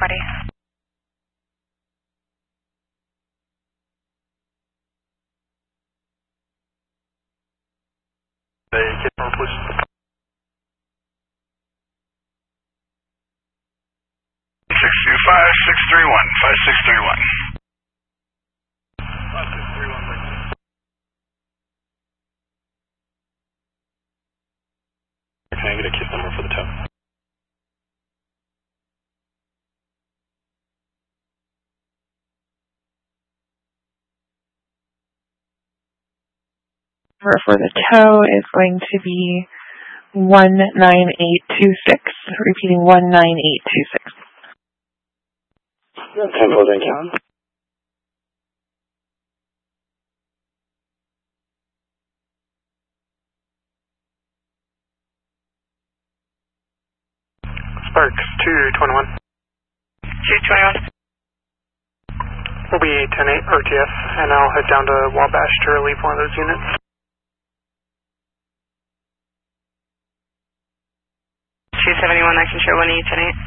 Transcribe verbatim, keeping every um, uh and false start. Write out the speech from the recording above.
ready. Hey, get more, please. six two five six three one, five six three one. five six three one, please. Can I get a case number for the tow? Number for the tow is going to be one nine eight two six. Repeating one nine eight two six. ten four, thank you. Sparks two twenty-one. two twenty-one. We'll be ten eight R T F, and I'll head down to Wabash to relieve one of those units. two seventy-one, I can show one E ten eight.